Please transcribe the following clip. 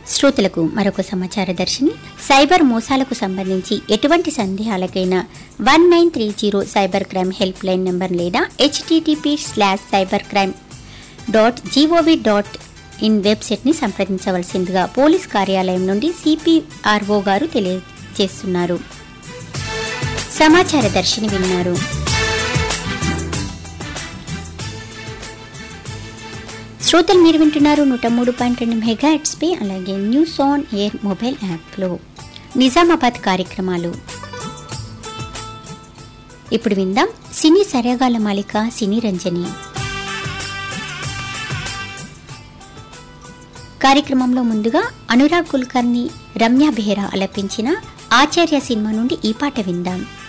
శ్రోతలకు మరొక సమాచార దర్శిని. సైబర్ మోసాలకు సంబంధించి ఎటువంటి సందేహాలకైనా 1930 cyber crime help line number లేదా http://cybercrime.gov.in వెబ్సైట్ని సంప్రదించవలసిందిగా పోలీస్ కార్యాలయం నుండి సిపిఆర్ఓ గారు తెలియజేస్తున్నారు. సమాచార దర్శిని విన్నారు. శ్రోతలు మీరు వింటున్నారు 103.2 మెగాహెర్ట్జ్ పై, అలాగే న్యూస్ ఆన్ ఎయిర్ మొబైల్ యాప్లో నిజామాబాద్ కార్యక్రమాలు. ఇప్పుడు విందాం సినీ సరగాల మాలిక సినీ రంజని కార్యక్రమంలో. ముందుగా అనురాగ్ కుల్కర్ని, రమ్య బెహ్రా ఆలపించిన ఆచార్య సినిమా నుండి ఈ పాట విందాం.